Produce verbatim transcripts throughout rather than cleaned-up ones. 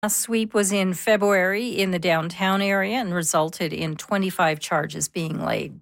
A sweep was in February in the downtown area and resulted in twenty-five charges being laid.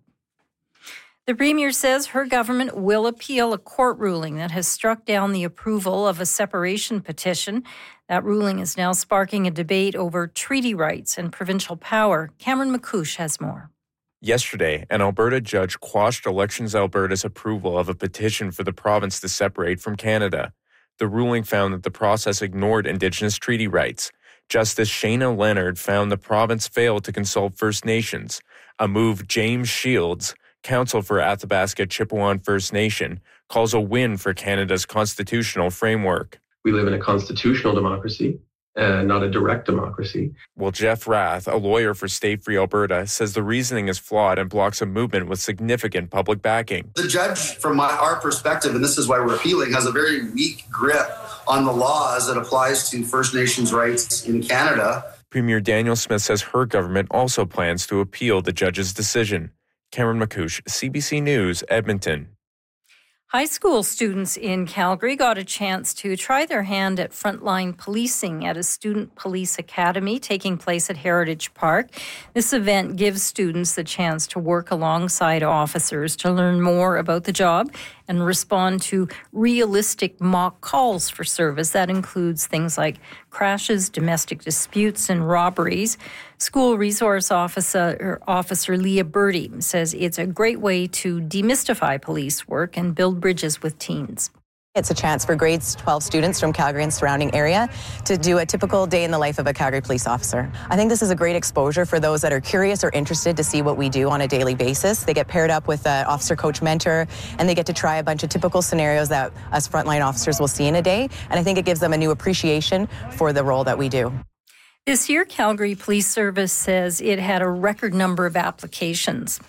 The Premier says her government will appeal a court ruling that has struck down the approval of a separation petition. That ruling is now sparking a debate over treaty rights and provincial power. Cameron McCouche has more. Yesterday, an Alberta judge quashed Elections Alberta's approval of a petition for the province to separate from Canada. The ruling found that the process ignored Indigenous treaty rights. Justice Shayna Leonard found the province failed to consult First Nations, a move James Shields, counsel for Athabasca Chipewyan First Nation, calls a win for Canada's constitutional framework. We live in a constitutional democracy, uh, not a direct democracy. Well, Jeff Rath, a lawyer for Stay Free Alberta, says the reasoning is flawed and blocks a movement with significant public backing. The judge, from my, our perspective, and this is why we're appealing, has a very weak grip on the law as it applies to First Nations rights in Canada. Premier Danielle Smith says her government also plans to appeal the judge's decision. Cameron McCouche, C B C News, Edmonton. High school students in Calgary got a chance to try their hand at frontline policing at a student police academy taking place at Heritage Park. This event gives students the chance to work alongside officers to learn more about the job and respond to realistic mock calls for service. That includes things like crashes, domestic disputes, and robberies. School Resource Officer, Officer Leah Birdie says it's a great way to demystify police work and build bridges with teens. It's a chance for grades twelve students from Calgary and surrounding area to do a typical day in the life of a Calgary police officer. I think this is a great exposure for those that are curious or interested to see what we do on a daily basis. They get paired up with an officer coach mentor, and they get to try a bunch of typical scenarios that us frontline officers will see in a day. And I think it gives them a new appreciation for the role that we do. This year, Calgary Police Service says it had a record number of applications.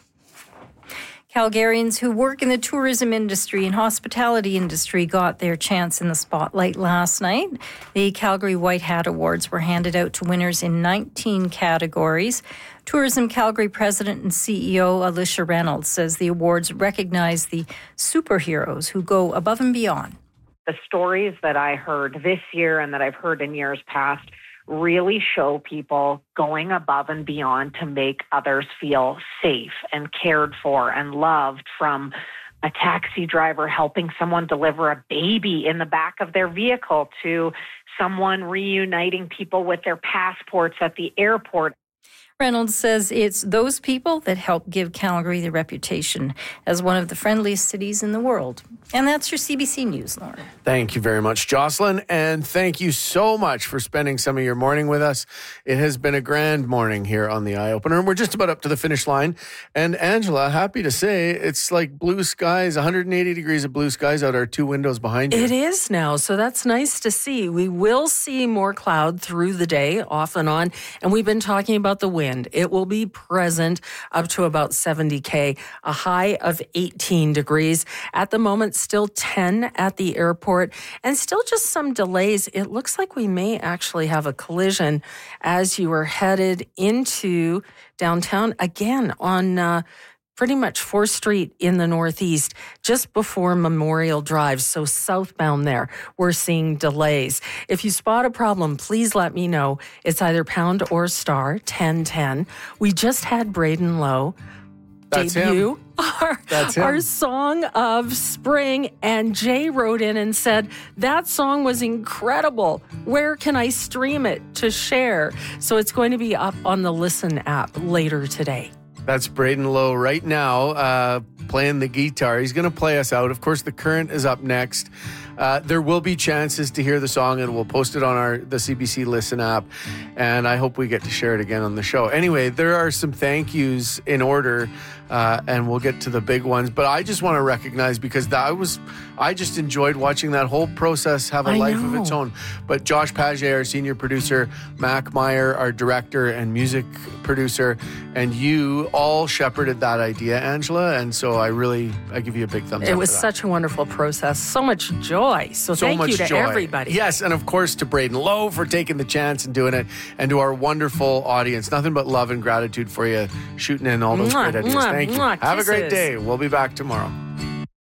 Calgarians who work in the tourism industry and hospitality industry got their chance in the spotlight last night. The Calgary White Hat Awards were handed out to winners in nineteen categories. Tourism Calgary President and C E O Alicia Reynolds says the awards recognize the superheroes who go above and beyond. The stories that I heard this year and that I've heard in years past really show people going above and beyond to make others feel safe and cared for and loved, from a taxi driver helping someone deliver a baby in the back of their vehicle to someone reuniting people with their passports at the airport. Reynolds says it's those people that help give Calgary the reputation as one of the friendliest cities in the world. And that's your C B C News, Lauren. Thank you very much, Jocelyn. And thank you so much for spending some of your morning with us. It has been a grand morning here on the Eye Opener. We're just about up to the finish line. And Angela, happy to say it's like blue skies, one hundred eighty degrees of blue skies out our two windows behind you. It is now. So that's nice to see. We will see more cloud through the day, off and on. And we've been talking about the wind. It will be present up to about seventy K, a high of eighteen degrees. At the moment, still ten at the airport, and still just some delays. It looks like we may actually have a collision as you are headed into downtown again on uh, pretty much fourth Street in the Northeast, just before Memorial Drive. So southbound there, we're seeing delays. If you spot a problem, please let me know. It's either pound or star ten ten. We just had Braden Lowe That's debut him. Our, That's him. our song of spring, and Jay wrote in and said, that song was incredible. Where can I stream it to share? So it's going to be up on the Listen app later today. That's Braden Lowe right now uh, playing the guitar. He's going to play us out. Of course, The Current is up next. Uh, there will be chances to hear the song, and we'll post it on our the C B C Listen app, and I hope we get to share it again on the show. Anyway, there are some thank yous in order, uh, and we'll get to the big ones. But I just want to recognize, because that was, I just enjoyed watching that whole process have a I life know. of its own. But Josh Paget, our senior producer, Mac Meyer, our director and music producer, and you all shepherded that idea, Angela. And so I really, I give you a big thumbs up. It was for that. such a wonderful process. So much joy. So, So thank much you to joy. everybody. Yes, and of course to Braden Lowe for taking the chance and doing it, and to our wonderful audience. Nothing but love and gratitude for you shooting in all those Mwah, great ideas. mwah, Thank you. mwah, Have a great kisses. day. We'll be back tomorrow.